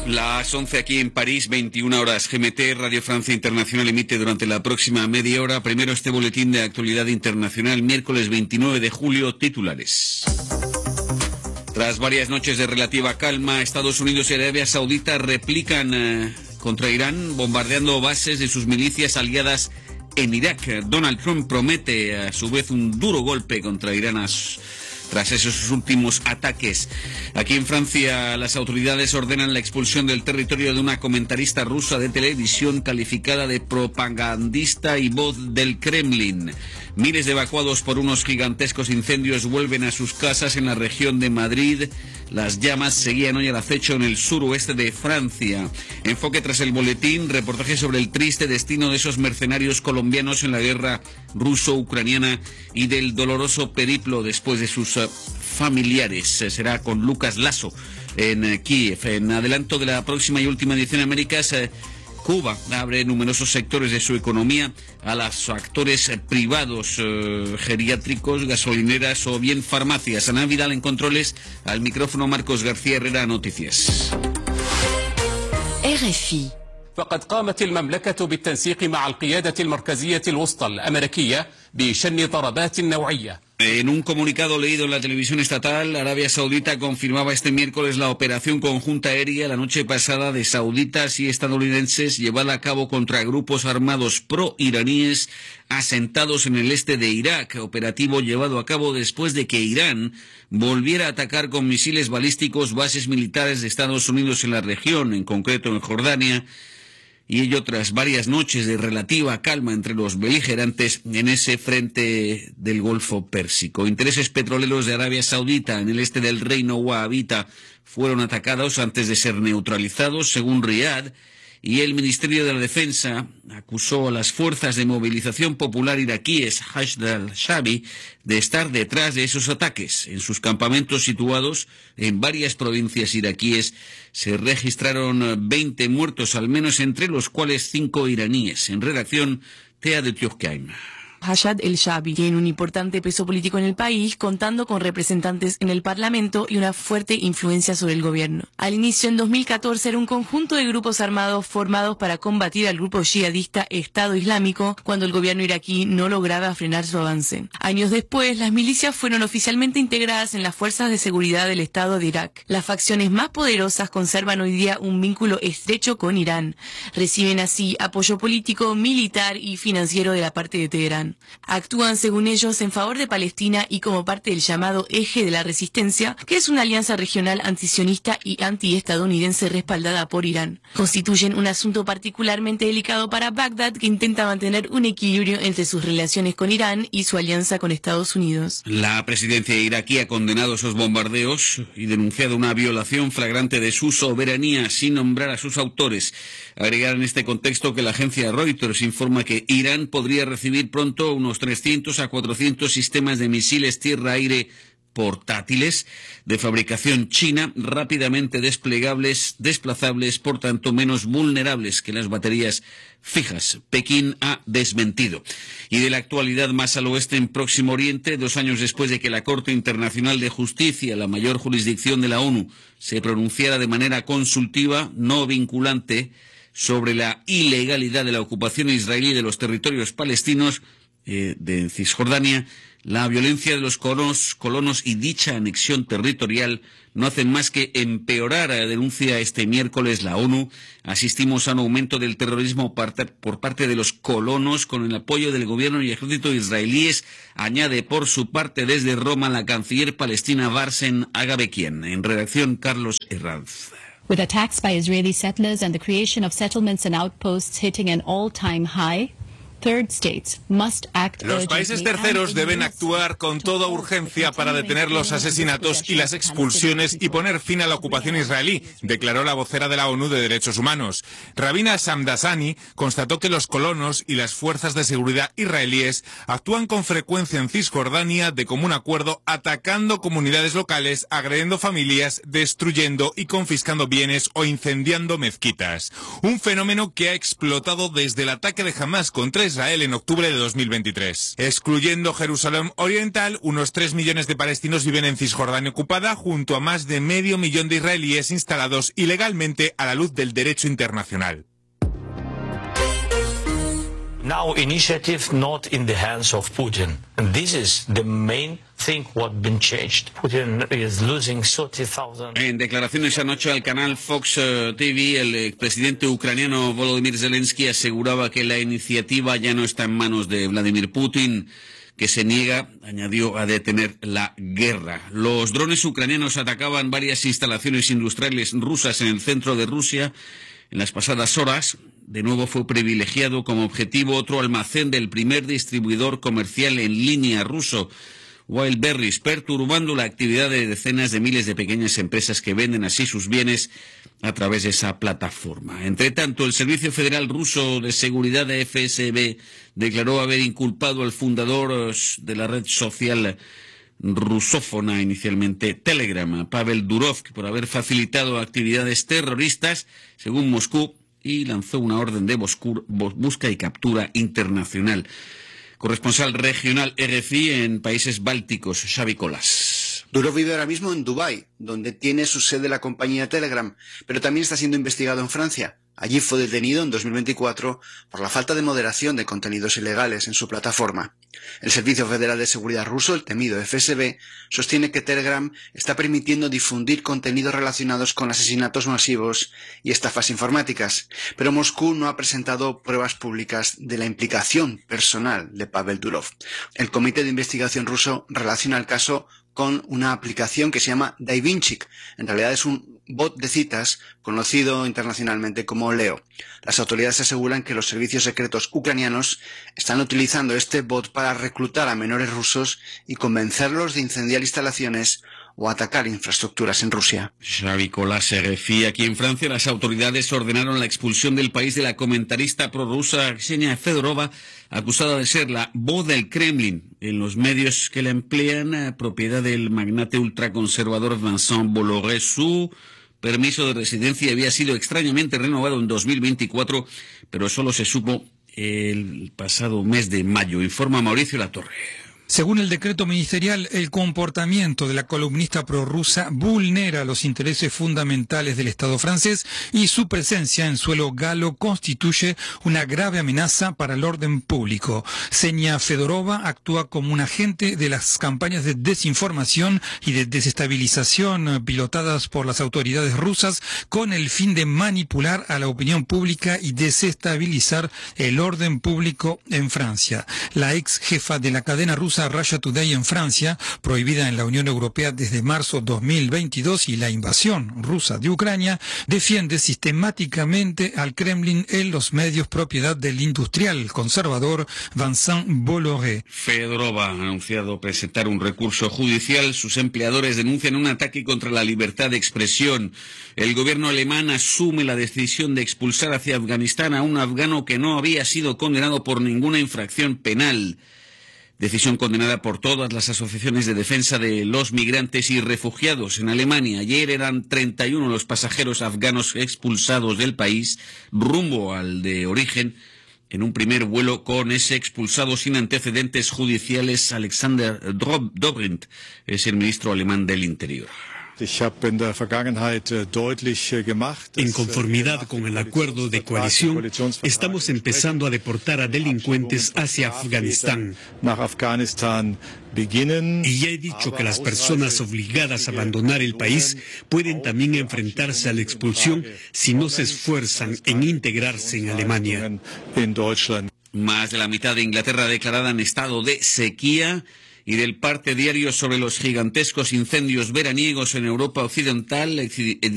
Las 11 aquí en París, 21 horas GMT. Radio Francia Internacional emite durante la próxima media hora. Primero este boletín de actualidad internacional, miércoles 29 de julio, titulares. Tras varias noches de relativa calma, Estados Unidos y Arabia Saudita replican contra Irán, bombardeando bases de sus milicias aliadas en Irak. Donald Trump promete a su vez un duro golpe contra Irán tras esos últimos ataques. Aquí en Francia, las autoridades ordenan la expulsión del territorio de una comentarista rusa de televisión calificada de propagandista y voz del Kremlin. Miles de evacuados por unos gigantescos incendios vuelven a sus casas en la región de Madrid. Las llamas seguían hoy al acecho en el suroeste de Francia. Enfoque tras el boletín, reportaje sobre el triste destino de esos mercenarios colombianos en la guerra ruso-ucraniana y del doloroso periplo después de sus familiares. Será con Lucas Lasso en Kiev. En adelanto de la próxima y última edición de Américas, Cuba abre numerosos sectores de su economía a los actores privados, geriátricos, gasolineras o bien farmacias. Ana Vidal en controles, al micrófono Marcos García Herrera, Noticias. RFI. فقد قامت المملكة بالتنسيق مع القيادة المركزية الوسطى الأمريكية بشن ضربات نوعية. En un comunicado leído en la televisión estatal, Arabia Saudita confirmaba este miércoles la operación conjunta aérea la noche pasada de sauditas y estadounidenses llevada a cabo contra grupos armados pro-iraníes asentados en el este de Irak, operativo llevado a cabo después de que Irán volviera a atacar con misiles balísticos bases militares de Estados Unidos en la región, en concreto en Jordania, y ello tras varias noches de relativa calma entre los beligerantes en ese frente del Golfo Pérsico. Intereses petroleros de Arabia Saudita en el este del reino wahabita fueron atacados antes de ser neutralizados, según Riad, y el Ministerio de la Defensa acusó a las fuerzas de movilización popular iraquíes Hashd al-Shabi de estar detrás de esos ataques. En sus campamentos situados en varias provincias iraquíes se registraron 20 muertos, al menos entre los cuales 5 iraníes. En redacción, Tea de Tiokheim. Hashd al-Shabi tiene un importante peso político en el país, contando con representantes en el Parlamento y una fuerte influencia sobre el gobierno. Al inicio, en 2014, era un conjunto de grupos armados formados para combatir al grupo yihadista Estado Islámico cuando el gobierno iraquí no lograba frenar su avance. Años después, las milicias fueron oficialmente integradas en las fuerzas de seguridad del Estado de Irak. Las facciones más poderosas conservan hoy día un vínculo estrecho con Irán. Reciben así apoyo político, militar y financiero de la parte de Teherán. Actúan, según ellos, en favor de Palestina y como parte del llamado Eje de la Resistencia, que es una alianza regional antisionista y antiestadounidense respaldada por Irán. Constituyen un asunto particularmente delicado para Bagdad, que intenta mantener un equilibrio entre sus relaciones con Irán y su alianza con Estados Unidos. La presidencia iraquí ha condenado esos bombardeos y denunciado una violación flagrante de su soberanía sin nombrar a sus autores. Agregar en este contexto que la agencia Reuters informa que Irán podría recibir pronto unos 300 a 400 sistemas de misiles tierra-aire portátiles de fabricación china, rápidamente desplegables, desplazables, por tanto menos vulnerables que las baterías fijas. Pekín ha desmentido. Y de la actualidad más al oeste, en Próximo Oriente, 2 años después de que la Corte Internacional de Justicia, la mayor jurisdicción de la ONU, se pronunciara de manera consultiva, no vinculante, sobre la ilegalidad de la ocupación israelí de los territorios palestinos de Cisjordania, la violencia de los colonos y dicha anexión territorial no hacen más que empeorar, denuncia este miércoles la ONU. Asistimos a un aumento del terrorismo por parte de los colonos con el apoyo del gobierno y ejército israelíes, añade por su parte desde Roma la canciller palestina Barsem Agabekian. En redacción, Carlos Herranz. With attacks by Israeli settlers and the creation of settlements and outposts hitting an all-time high, los países terceros deben actuar con toda urgencia para detener los asesinatos y las expulsiones y poner fin a la ocupación israelí, declaró la vocera de la ONU de Derechos Humanos. Rabina Shamdasani constató que los colonos y las fuerzas de seguridad israelíes actúan con frecuencia en Cisjordania de común acuerdo, atacando comunidades locales, agrediendo familias, destruyendo y confiscando bienes o incendiando mezquitas. Un fenómeno que ha explotado desde el ataque de Hamás contra Israel en octubre de 2023. Excluyendo Jerusalén Oriental, unos 3 millones de palestinos viven en Cisjordania ocupada, junto a más de medio millón de israelíes instalados ilegalmente a la luz del derecho internacional. Now initiative not in the hands of Putin. And this is the main thing what been changed. Putin is losing 30,000. En declaraciones anoche al canal Fox TV, el presidente ucraniano Volodymyr Zelensky aseguraba que la iniciativa ya no está en manos de Vladimir Putin, que se niega, añadió, a detener la guerra. Los drones ucranianos atacaban varias instalaciones industriales rusas en el centro de Rusia en las pasadas horas. De nuevo fue privilegiado como objetivo otro almacén del primer distribuidor comercial en línea ruso, Wildberries, perturbando la actividad de decenas de miles de pequeñas empresas que venden así sus bienes a través de esa plataforma. Entre tanto, el Servicio Federal Ruso de Seguridad de FSB declaró haber inculpado al fundador de la red social rusófona inicialmente Telegram, Pavel Durov, por haber facilitado actividades terroristas, según Moscú, y lanzó una orden de busca y captura internacional. Corresponsal regional RFI en países bálticos, Xavi Colas. Durov vive ahora mismo en Dubái, donde tiene su sede la compañía Telegram, pero también está siendo investigado en Francia. Allí fue detenido en 2024 por la falta de moderación de contenidos ilegales en su plataforma. El Servicio Federal de Seguridad ruso, el temido FSB, sostiene que Telegram está permitiendo difundir contenidos relacionados con asesinatos masivos y estafas informáticas, pero Moscú no ha presentado pruebas públicas de la implicación personal de Pavel Durov. El Comité de Investigación ruso relaciona el caso con una aplicación que se llama Daivinchik. En realidad es un bot de citas conocido internacionalmente como Leo. Las autoridades aseguran que los servicios secretos ucranianos están utilizando este bot para reclutar a menores rusos y convencerlos de incendiar instalaciones o atacar infraestructuras en Rusia. Xavi Colas, RFI. Aquí en Francia, las autoridades ordenaron la expulsión del país de la comentarista prorrusa Ksenia Fedorova, acusada de ser la voz del Kremlin en los medios que la emplean, propiedad del magnate ultraconservador Vincent Bolloré. Su permiso de residencia había sido extrañamente renovado en 2024, pero solo se supo el pasado mes de mayo, informa Mauricio Latorre. Según el decreto ministerial, el comportamiento de la columnista prorrusa vulnera los intereses fundamentales del Estado francés y su presencia en suelo galo constituye una grave amenaza para el orden público. Ksenia Fedorova actúa como un agente de las campañas de desinformación y de desestabilización pilotadas por las autoridades rusas con el fin de manipular a la opinión pública y desestabilizar el orden público en Francia. La ex jefa de la cadena rusa Russia Today en Francia, prohibida en la Unión Europea desde marzo 2022, y la invasión rusa de Ucrania, defiende sistemáticamente al Kremlin en los medios propiedad del industrial conservador Vincent Bolloré. Fedorova ha anunciado presentar un recurso judicial. Sus empleadores denuncian un ataque contra la libertad de expresión. El gobierno alemán asume la decisión de expulsar hacia Afganistán a un afgano que no había sido condenado por ninguna infracción penal. Decisión condenada por todas las asociaciones de defensa de los migrantes y refugiados en Alemania. Ayer eran 31 los pasajeros afganos expulsados del país rumbo al de origen en un primer vuelo con ese expulsado sin antecedentes judiciales. Alexander Dobrindt es el ministro alemán del Interior. En conformidad con el acuerdo de coalición, estamos empezando a deportar a delincuentes hacia Afganistán. Y ya he dicho que las personas obligadas a abandonar el país pueden también enfrentarse a la expulsión si no se esfuerzan en integrarse en Alemania. Más de la mitad de Inglaterra declarada en estado de sequía. Y del parte diario sobre los gigantescos incendios veraniegos en Europa Occidental,